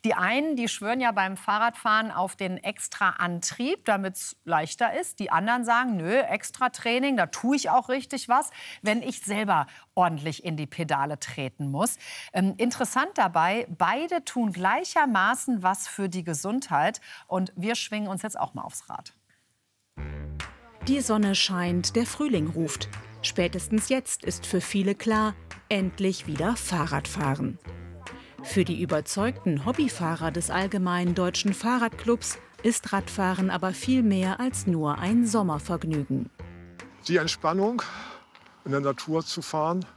Die einen, die schwören ja beim Fahrradfahren auf den extra Antrieb, damit es leichter ist. Die anderen sagen, nö, extra Training, da tue ich auch richtig was, wenn ich selber ordentlich in die Pedale treten muss. Interessant dabei, beide tun gleichermaßen was für die Gesundheit. Und wir schwingen uns jetzt auch mal aufs Rad. Die Sonne scheint, der Frühling ruft. Spätestens jetzt ist für viele klar, endlich wieder Fahrradfahren. Für die überzeugten Hobbyfahrer des Allgemeinen Deutschen Fahrradclubs ist Radfahren aber viel mehr als nur ein Sommervergnügen. Die Entspannung, in der Natur zu fahren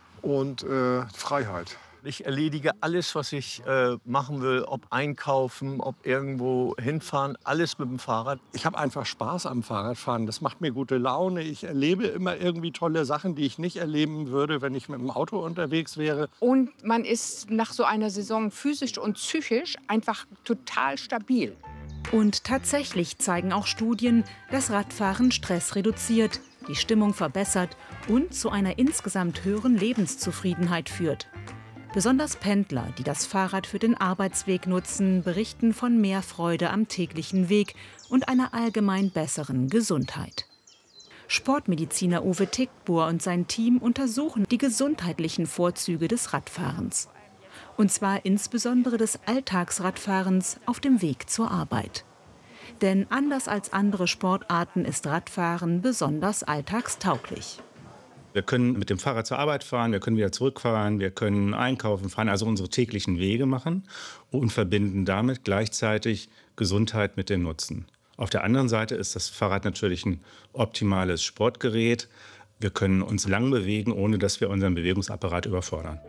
und Freiheit. Ich erledige alles, was ich machen will, ob einkaufen, ob irgendwo hinfahren, alles mit dem Fahrrad. Ich habe einfach Spaß am Fahrradfahren. Das macht mir gute Laune. Ich erlebe immer irgendwie tolle Sachen, die ich nicht erleben würde, wenn ich mit dem Auto unterwegs wäre. Und man ist nach so einer Saison physisch und psychisch einfach total stabil. Und tatsächlich zeigen auch Studien, dass Radfahren Stress reduziert, die Stimmung verbessert und zu einer insgesamt höheren Lebenszufriedenheit führt. Besonders Pendler, die das Fahrrad für den Arbeitsweg nutzen, berichten von mehr Freude am täglichen Weg und einer allgemein besseren Gesundheit. Sportmediziner Uwe Tickbohr und sein Team untersuchen die gesundheitlichen Vorzüge des Radfahrens. Und zwar insbesondere des Alltagsradfahrens auf dem Weg zur Arbeit. Denn anders als andere Sportarten ist Radfahren besonders alltagstauglich. Wir können mit dem Fahrrad zur Arbeit fahren, wir können wieder zurückfahren, wir können einkaufen fahren, also unsere täglichen Wege machen und verbinden damit gleichzeitig Gesundheit mit dem Nutzen. Auf der anderen Seite ist das Fahrrad natürlich ein optimales Sportgerät. Wir können uns lang bewegen, ohne dass wir unseren Bewegungsapparat überfordern.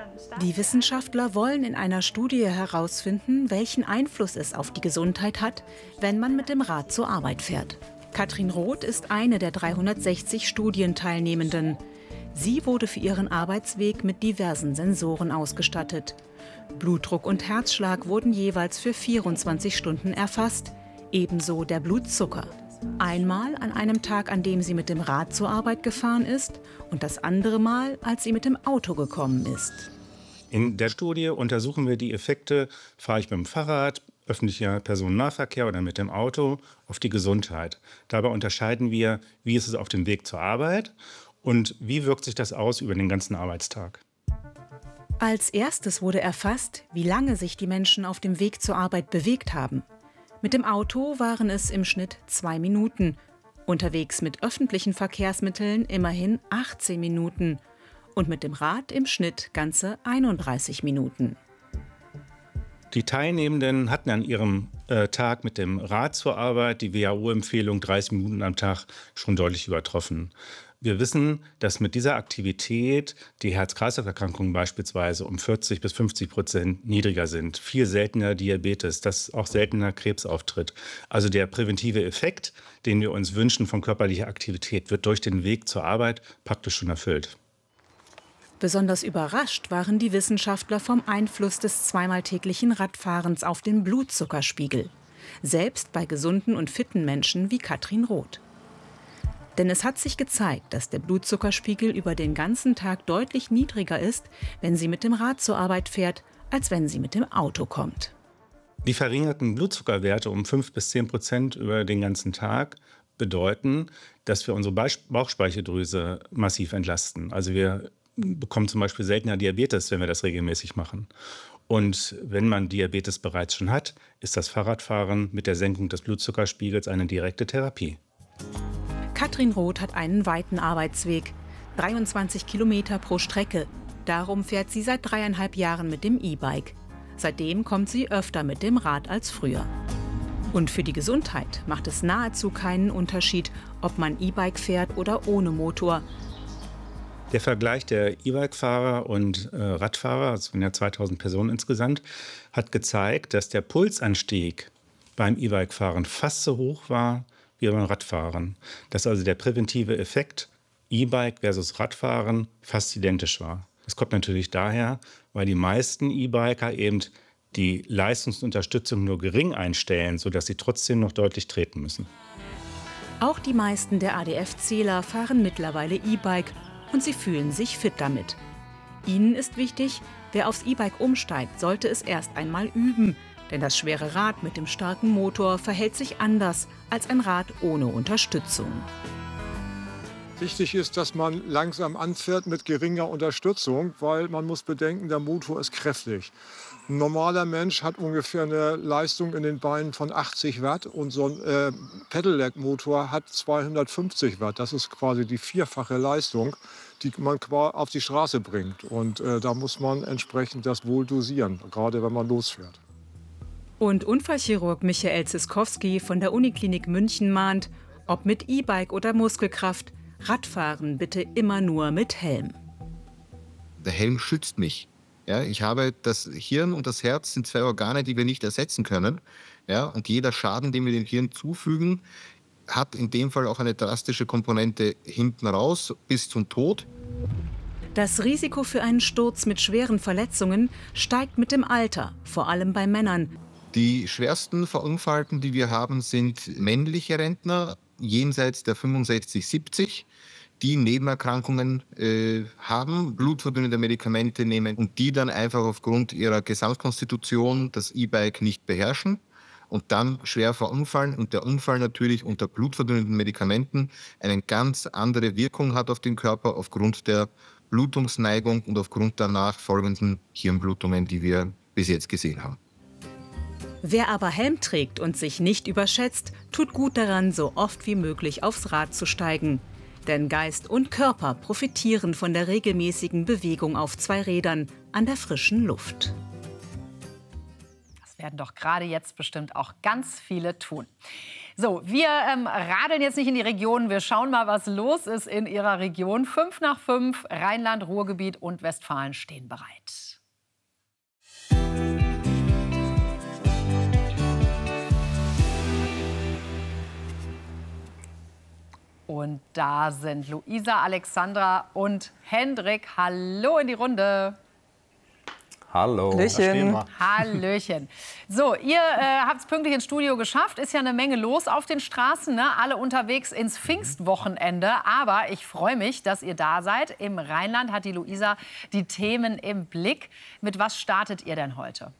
Die Wissenschaftler wollen in einer Studie herausfinden, welchen Einfluss es auf die Gesundheit hat, wenn man mit dem Rad zur Arbeit fährt. Katrin Roth ist eine der 360 Studienteilnehmenden. Sie wurde für ihren Arbeitsweg mit diversen Sensoren ausgestattet. Blutdruck und Herzschlag wurden jeweils für 24 Stunden erfasst, ebenso der Blutzucker. Einmal an einem Tag, an dem sie mit dem Rad zur Arbeit gefahren ist und das andere Mal, als sie mit dem Auto gekommen ist. In der Studie untersuchen wir die Effekte, fahre ich mit dem Fahrrad, öffentlicher Personennahverkehr oder mit dem Auto, auf die Gesundheit. Dabei unterscheiden wir, wie ist es auf dem Weg zur Arbeit und wie wirkt sich das aus über den ganzen Arbeitstag. Als erstes wurde erfasst, wie lange sich die Menschen auf dem Weg zur Arbeit bewegt haben. Mit dem Auto waren es im Schnitt 2 Minuten, unterwegs mit öffentlichen Verkehrsmitteln immerhin 18 Minuten und mit dem Rad im Schnitt ganze 31 Minuten. Die Teilnehmenden hatten an ihrem Tag mit dem Rad zur Arbeit die WHO-Empfehlung 30 Minuten am Tag schon deutlich übertroffen. Wir wissen, dass mit dieser Aktivität die Herz-Kreislauf-Erkrankungen beispielsweise um 40 bis 50% niedriger sind. Viel seltener Diabetes, dass auch seltener Krebs auftritt. Also der präventive Effekt, den wir uns wünschen von körperlicher Aktivität, wird durch den Weg zur Arbeit praktisch schon erfüllt. Besonders überrascht waren die Wissenschaftler vom Einfluss des zweimal täglichen Radfahrens auf den Blutzuckerspiegel. Selbst bei gesunden und fitten Menschen wie Katrin Roth. Denn es hat sich gezeigt, dass der Blutzuckerspiegel über den ganzen Tag deutlich niedriger ist, wenn sie mit dem Rad zur Arbeit fährt, als wenn sie mit dem Auto kommt. Die verringerten Blutzuckerwerte um 5 bis 10% über den ganzen Tag bedeuten, dass wir unsere Bauchspeicheldrüse massiv entlasten. Also wir bekommen zum Beispiel seltener Diabetes, wenn wir das regelmäßig machen. Und wenn man Diabetes bereits schon hat, ist das Fahrradfahren mit der Senkung des Blutzuckerspiegels eine direkte Therapie. Katrin Roth hat einen weiten Arbeitsweg, 23 Kilometer pro Strecke. Darum fährt sie seit 3,5 Jahren mit dem E-Bike. Seitdem kommt sie öfter mit dem Rad als früher. Und für die Gesundheit macht es nahezu keinen Unterschied, ob man E-Bike fährt oder ohne Motor. Der Vergleich der E-Bike-Fahrer und Radfahrer, es sind ja 2000 Personen insgesamt, hat gezeigt, dass der Pulsanstieg beim E-Bike-Fahren fast so hoch war wie beim Radfahren. Dass also der präventive Effekt E-Bike versus Radfahren fast identisch war. Das kommt natürlich daher, weil die meisten E-Biker eben die Leistungsunterstützung nur gering einstellen, sodass sie trotzdem noch deutlich treten müssen. Auch die meisten der ADF-Zähler fahren mittlerweile E-Bike und sie fühlen sich fit damit. Ihnen ist wichtig, wer aufs E-Bike umsteigt, sollte es erst einmal üben. Denn das schwere Rad mit dem starken Motor verhält sich anders als ein Rad ohne Unterstützung. Wichtig ist, dass man langsam anfährt mit geringer Unterstützung, weil man muss bedenken, der Motor ist kräftig. Ein normaler Mensch hat ungefähr eine Leistung in den Beinen von 80 Watt und so ein Pedelec-Motor hat 250 Watt. Das ist quasi die vierfache Leistung, die man auf die Straße bringt. Und da muss man entsprechend das wohl dosieren, gerade wenn man losfährt. Und Unfallchirurg Michael Ziskowski von der Uniklinik München mahnt, ob mit E-Bike oder Muskelkraft, Radfahren bitte immer nur mit Helm. Der Helm schützt mich. Ja, ich habe das Hirn und das Herz sind zwei Organe, die wir nicht ersetzen können. Ja, und jeder Schaden, den wir dem Hirn zufügen, hat in dem Fall auch eine drastische Komponente hinten raus bis zum Tod. Das Risiko für einen Sturz mit schweren Verletzungen steigt mit dem Alter, vor allem bei Männern. Die schwersten Verunfallten, die wir haben, sind männliche Rentner jenseits der 65, 70, die Nebenerkrankungen haben, blutverdünnende Medikamente nehmen und die dann einfach aufgrund ihrer Gesamtkonstitution das E-Bike nicht beherrschen und dann schwer verunfallen und der Unfall natürlich unter blutverdünnenden Medikamenten eine ganz andere Wirkung hat auf den Körper aufgrund der Blutungsneigung und aufgrund der nachfolgenden Hirnblutungen, die wir bis jetzt gesehen haben. Wer aber Helm trägt und sich nicht überschätzt, tut gut daran, so oft wie möglich aufs Rad zu steigen. Denn Geist und Körper profitieren von der regelmäßigen Bewegung auf zwei Rädern an der frischen Luft. Das werden doch gerade jetzt bestimmt auch ganz viele tun. So, wir radeln jetzt nicht in die Regionen. Wir schauen mal, was los ist in Ihrer Region. 5 nach 5, Rheinland, Ruhrgebiet und Westfalen stehen bereit. Und da sind Luisa, Alexandra und Hendrik. Hallo in die Runde. Hallo. Hallöchen. Hallöchen. So, ihr habt es pünktlich ins Studio geschafft. Ist ja eine Menge los auf den Straßen, ne? Alle unterwegs ins Pfingstwochenende. Aber ich freue mich, dass ihr da seid. Im Rheinland hat die Luisa die Themen im Blick. Mit was startet ihr denn heute?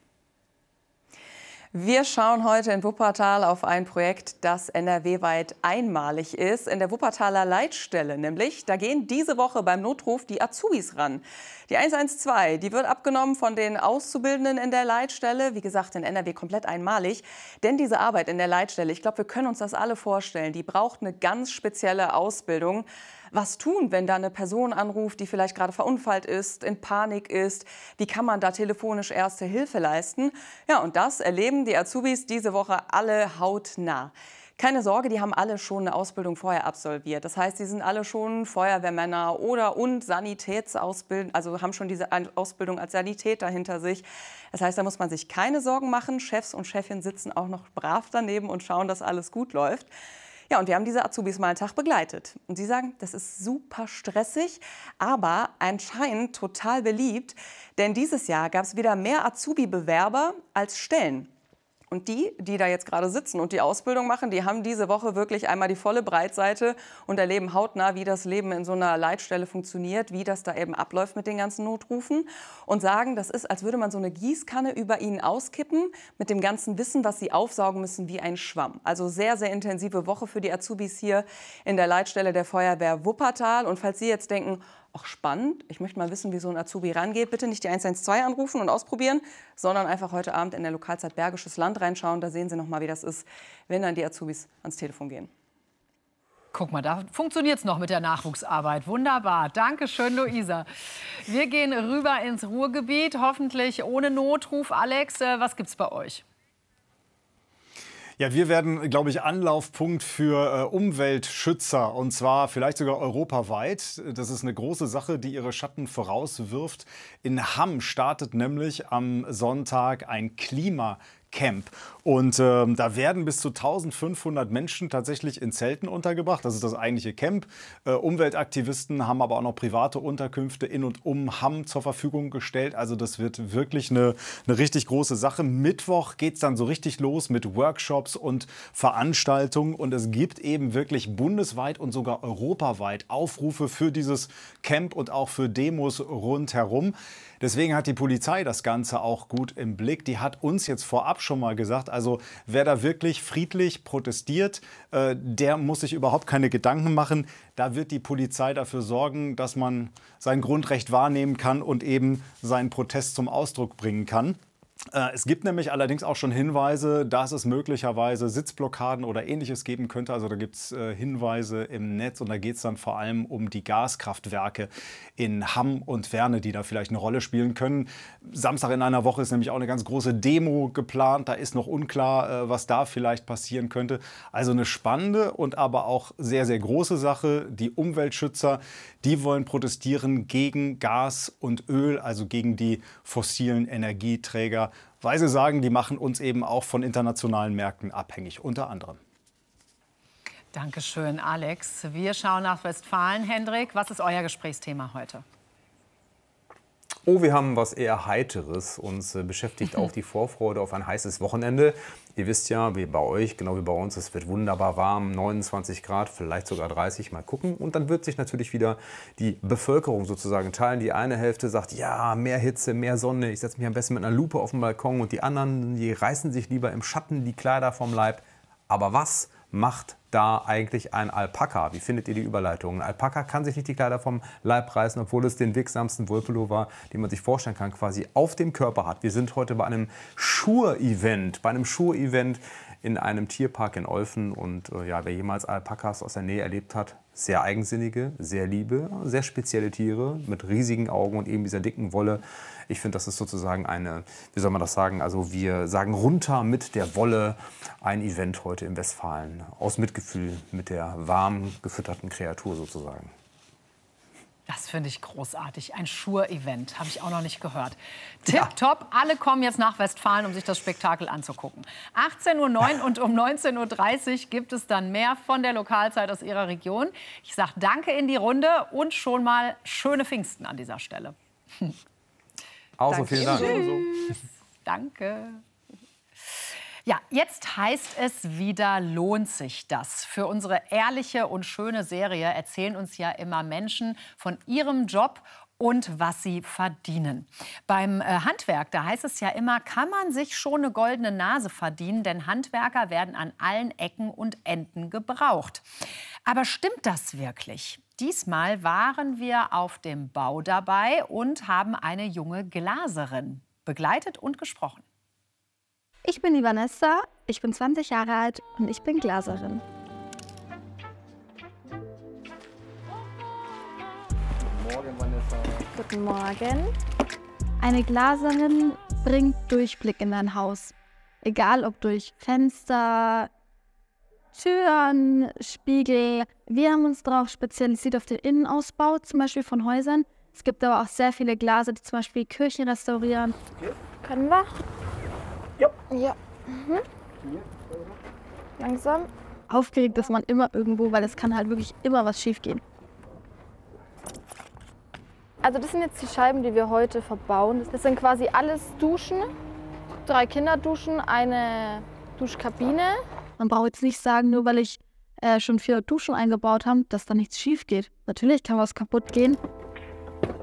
Wir schauen heute in Wuppertal auf ein Projekt, das NRW-weit einmalig ist. In der Wuppertaler Leitstelle nämlich. Da gehen diese Woche beim Notruf die Azubis ran. Die 112, die wird abgenommen von den Auszubildenden in der Leitstelle. Wie gesagt, in NRW komplett einmalig. Denn diese Arbeit in der Leitstelle, ich glaube, wir können uns das alle vorstellen, die braucht eine ganz spezielle Ausbildung. Was tun, wenn da eine Person anruft, die vielleicht gerade verunfallt ist, in Panik ist? Wie kann man da telefonisch erste Hilfe leisten? Ja, und das erleben die Azubis diese Woche alle hautnah. Keine Sorge, die haben alle schon eine Ausbildung vorher absolviert. Das heißt, sie sind alle schon Feuerwehrmänner und Sanitätsausbildung, also haben schon diese Ausbildung als Sanitäter hinter sich. Das heißt, da muss man sich keine Sorgen machen. Chefs und Chefinnen sitzen auch noch brav daneben und schauen, dass alles gut läuft. Ja, und wir haben diese Azubis mal einen Tag begleitet. Und sie sagen, das ist super stressig, aber anscheinend total beliebt. Denn dieses Jahr gab es wieder mehr Azubi-Bewerber als Stellen. Und die da jetzt gerade sitzen und die Ausbildung machen, die haben diese Woche wirklich einmal die volle Breitseite und erleben hautnah, wie das Leben in so einer Leitstelle funktioniert, wie das da eben abläuft mit den ganzen Notrufen und sagen, das ist, als würde man so eine Gießkanne über ihnen auskippen mit dem ganzen Wissen, was sie aufsaugen müssen wie ein Schwamm. Also sehr, sehr intensive Woche für die Azubis hier in der Leitstelle der Feuerwehr Wuppertal. Und falls Sie jetzt denken, ach spannend, ich möchte mal wissen, wie so ein Azubi rangeht, bitte nicht die 112 anrufen und ausprobieren, sondern einfach heute Abend in der Lokalzeit Bergisches Land reinschauen. Da sehen Sie noch mal, wie das ist, wenn dann die Azubis ans Telefon gehen. Guck mal, da funktioniert es noch mit der Nachwuchsarbeit. Wunderbar. Dankeschön, Luisa. Wir gehen rüber ins Ruhrgebiet, hoffentlich ohne Notruf. Alex, was gibt's bei euch? Ja, wir werden, glaube ich, Anlaufpunkt für Umweltschützer, und zwar vielleicht sogar europaweit. Das ist eine große Sache, die ihre Schatten vorauswirft. In Hamm startet nämlich am Sonntag ein Camp. Und da werden bis zu 1500 Menschen tatsächlich in Zelten untergebracht. Das ist das eigentliche Camp. Umweltaktivisten haben aber auch noch private Unterkünfte in und um Hamm zur Verfügung gestellt. Also das wird wirklich eine richtig große Sache. Mittwoch geht es dann so richtig los mit Workshops und Veranstaltungen. Und es gibt eben wirklich bundesweit und sogar europaweit Aufrufe für dieses Camp und auch für Demos rundherum. Deswegen hat die Polizei das Ganze auch gut im Blick. Die hat uns jetzt vorab schon mal gesagt, also wer da wirklich friedlich protestiert, der muss sich überhaupt keine Gedanken machen. Da wird die Polizei dafür sorgen, dass man sein Grundrecht wahrnehmen kann und eben seinen Protest zum Ausdruck bringen kann. Es gibt nämlich allerdings auch schon Hinweise, dass es möglicherweise Sitzblockaden oder Ähnliches geben könnte. Also da gibt es Hinweise im Netz und da geht es dann vor allem um die Gaskraftwerke in Hamm und Werne, die da vielleicht eine Rolle spielen können. Samstag in einer Woche ist nämlich auch eine ganz große Demo geplant. Da ist noch unklar, was da vielleicht passieren könnte. Also eine spannende und aber auch sehr, sehr große Sache. Die Umweltschützer, die wollen protestieren gegen Gas und Öl, also gegen die fossilen Energieträger, weil sie sagen, die machen uns eben auch von internationalen Märkten abhängig, unter anderem. Dankeschön, Alex. Wir schauen nach Westfalen. Hendrik, was ist euer Gesprächsthema heute? Oh, wir haben was eher Heiteres. Uns beschäftigt auch die Vorfreude auf ein heißes Wochenende. Ihr wisst ja, wie bei euch, genau wie bei uns, es wird wunderbar warm, 29 Grad, vielleicht sogar 30, mal gucken. Und dann wird sich natürlich wieder die Bevölkerung sozusagen teilen. Die eine Hälfte sagt, ja, mehr Hitze, mehr Sonne, ich setze mich am besten mit einer Lupe auf den Balkon. Und die anderen, die reißen sich lieber im Schatten die Kleider vom Leib. Aber was macht da eigentlich ein Alpaka? Wie findet ihr die Überleitung? Ein Alpaka kann sich nicht die Kleider vom Leib reißen, obwohl es den wirksamsten Wollpullover, den man sich vorstellen kann, quasi auf dem Körper hat. Wir sind heute bei einem Schur-Event, in einem Tierpark in Olfen. Und ja, wer jemals Alpakas aus der Nähe erlebt hat, sehr eigensinnige, sehr liebe, sehr spezielle Tiere mit riesigen Augen und eben dieser dicken Wolle. Ich finde, das ist sozusagen eine, wie soll man das sagen, also wir sagen runter mit der Wolle, ein Event heute in Westfalen. Aus Mitgefühl mit der warm gefütterten Kreatur sozusagen. Das finde ich großartig. Ein Schur-Event, habe ich auch noch nicht gehört. Tipptopp, alle kommen jetzt nach Westfalen, um sich das Spektakel anzugucken. 18:09 Uhr und um 19:30 Uhr gibt es dann mehr von der Lokalzeit aus Ihrer Region. Ich sage Danke in die Runde und schon mal schöne Pfingsten an dieser Stelle. Also vielen Dank. Tschüss. Danke. Ja, jetzt heißt es wieder, lohnt sich das? Für unsere ehrliche und schöne Serie erzählen uns ja immer Menschen von ihrem Job und was sie verdienen. Beim Handwerk, da heißt es ja immer, kann man sich schon eine goldene Nase verdienen, denn Handwerker werden an allen Ecken und Enden gebraucht. Aber stimmt das wirklich? Diesmal waren wir auf dem Bau dabei und haben eine junge Glaserin begleitet und gesprochen. Ich bin die Vanessa, ich bin 20 Jahre alt und ich bin Glaserin. Guten Morgen, Vanessa. Guten Morgen. Eine Glaserin bringt Durchblick in dein Haus. Egal ob durch Fenster, Türen, Spiegel. Wir haben uns darauf spezialisiert auf den Innenausbau, zum Beispiel von Häusern. Es gibt aber auch sehr viele Glaser, die zum Beispiel Kirchen restaurieren. Okay. Können wir? Ja. Mhm. Langsam. Aufgeregt ist man immer irgendwo, weil es kann halt wirklich immer was schief gehen. Also das sind jetzt die Scheiben, die wir heute verbauen. Das sind quasi alles Duschen, 3 Kinderduschen, eine Duschkabine. Man braucht jetzt nicht sagen, nur weil ich schon 4 Duschen eingebaut habe, dass da nichts schief geht. Natürlich kann was kaputt gehen,